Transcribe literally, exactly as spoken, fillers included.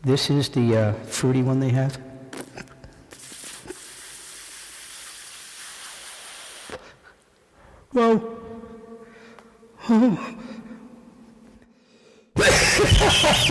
This is the uh, fruity one they have. Whoa. Oh.